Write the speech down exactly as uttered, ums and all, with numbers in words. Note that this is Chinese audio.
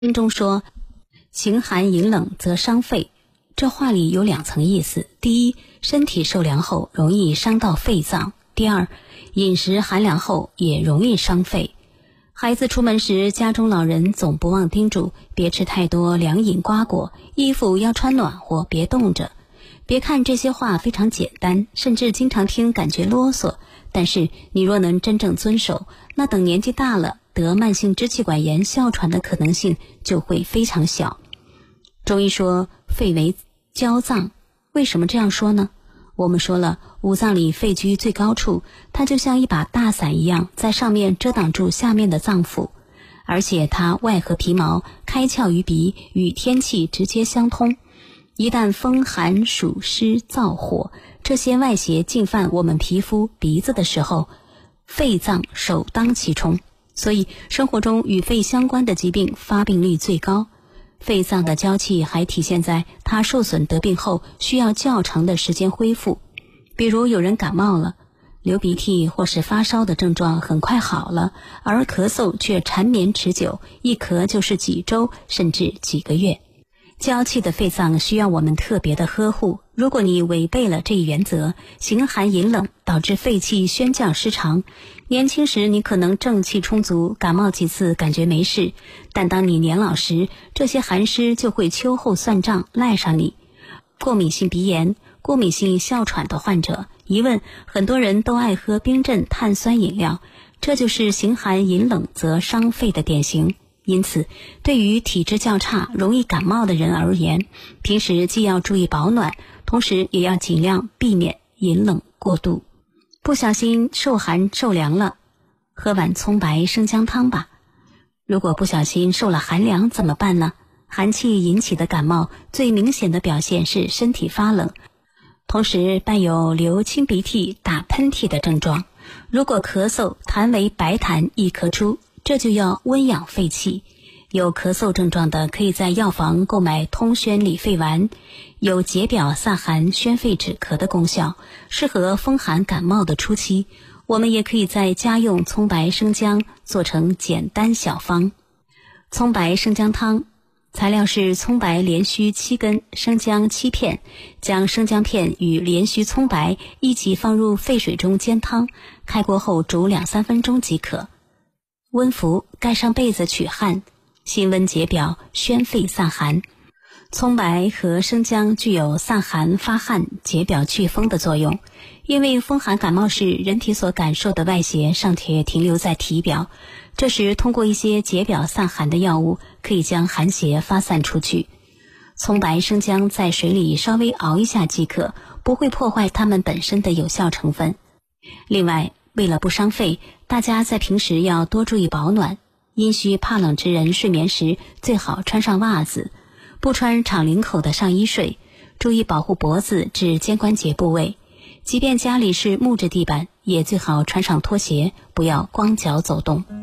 经中说，形寒饮冷则伤肺，这话里有两层意思。第一，身体受凉后容易伤到肺脏；第二，饮食寒凉后也容易伤肺。孩子出门时，家中老人总不忘叮嘱，别吃太多凉饮瓜果，衣服要穿暖和，别冻着。别看这些话非常简单，甚至经常听感觉啰嗦，但是你若能真正遵守，那等年纪大了，得慢性支气管炎哮喘的可能性就会非常小。中医说肺为娇脏，为什么这样说呢？我们说了，五脏里肺居最高处，它就像一把大伞一样，在上面遮挡住下面的脏腑，而且它外合皮毛，开窍于鼻，与天气直接相通。一旦风寒暑湿燥火这些外邪进犯我们皮肤鼻子的时候，肺脏首当其冲，所以生活中与肺相关的疾病发病率最高。肺脏的娇气还体现在它受损得病后需要较长的时间恢复。比如有人感冒了，流鼻涕或是发烧的症状很快好了，而咳嗽却缠绵持久，一咳就是几周甚至几个月。娇气的肺脏需要我们特别的呵护，如果你违背了这一原则，形寒饮冷，导致肺气宣降失常，年轻时你可能正气充足，感冒几次感觉没事，但当你年老时，这些寒湿就会秋后算账赖上你。过敏性鼻炎、过敏性哮喘的患者，一问很多人都爱喝冰镇碳酸饮料，这就是形寒饮冷则伤肺的典型。因此，对于体质较差、容易感冒的人而言，平时既要注意保暖，同时也要尽量避免饮冷过度。不小心受寒受凉了，喝碗葱白生姜汤吧。如果不小心受了寒凉怎么办呢？寒气引起的感冒最明显的表现是身体发冷，同时伴有流清鼻涕、打喷嚏的症状。如果咳嗽，痰为白痰易咳出，这就要温养肺气。有咳嗽症状的，可以在药房购买通宣理肺丸，有解表散寒、宣肺止咳的功效，适合风寒感冒的初期。我们也可以在家用葱白生姜做成简单小方。葱白生姜汤材料是葱白连须七根，生姜七片，将生姜片与连须葱白一起放入沸水中煎汤，开锅后煮两三分钟即可。温服，盖上被子取汗，辛温解表，宣肺散寒。葱白和生姜具有散寒发汗、解表祛风的作用。因为风寒感冒时人体所感受的外邪尚且停留在体表，这时通过一些解表散寒的药物，可以将寒邪发散出去。葱白生姜在水里稍微熬一下即可，不会破坏它们本身的有效成分。另外，为了不伤肺，大家在平时要多注意保暖。阴虚怕冷之人睡眠时最好穿上袜子，不穿敞领口的上衣睡，注意保护脖子至肩关节部位。即便家里是木质地板，也最好穿上拖鞋，不要光脚走动。